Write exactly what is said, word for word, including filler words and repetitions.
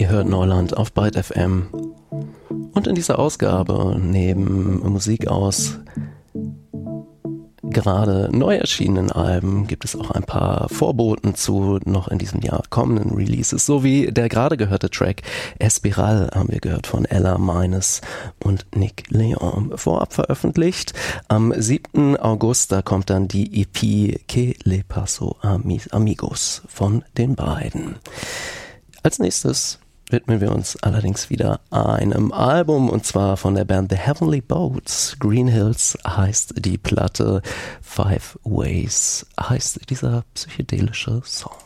Ihr hört Neuland auf Byte F M. Und in dieser Ausgabe, neben Musik aus gerade neu erschienenen Alben, gibt es auch ein paar Vorboten zu noch in diesem Jahr kommenden Releases, sowie der gerade gehörte Track Espiral haben wir gehört von Ella Minus und Nick Leon, vorab veröffentlicht. Am siebten August, da kommt dann die E P Que Le Paso Amigos von den beiden. Als nächstes widmen wir uns allerdings wieder einem Album, und zwar von der Band The Heavenly Boats. Green Hills heißt die Platte, Five Ways heißt dieser psychedelische Song.